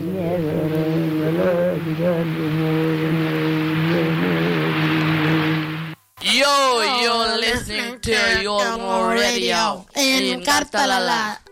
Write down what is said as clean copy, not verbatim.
Yo, you're listening to your radio in Catalala.